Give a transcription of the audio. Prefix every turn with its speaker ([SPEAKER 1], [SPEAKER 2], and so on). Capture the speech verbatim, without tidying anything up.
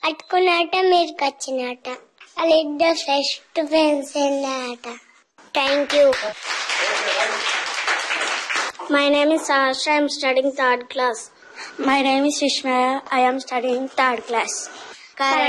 [SPEAKER 1] అట్టుకున్న ఆట మీరు కచ్చిన ఆట వాళ్ళిద్దరు ఫస్ట్ ఫ్రెండ్స్ ఆట. Thank you. My name is Sahasra. I am studying third class.
[SPEAKER 2] My name is Vishmaya. I am studying third class.